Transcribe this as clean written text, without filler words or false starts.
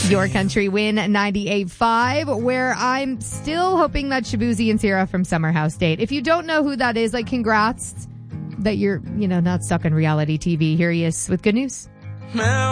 Your Country Win 98.5, where I'm still hoping that Shabuzi and Sierra from Summer House date. If you don't know who that is, congrats that you're, not stuck in reality TV. Here he is with good news.